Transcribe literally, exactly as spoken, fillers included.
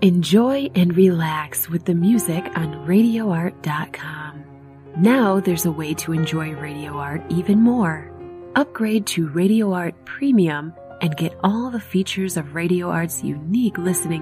Enjoy and relax with the music on radio art dot com. Now there's a way to enjoy Radio Art even more. Upgrade to Radio Art Premium and get all the features of Radio Art's unique listening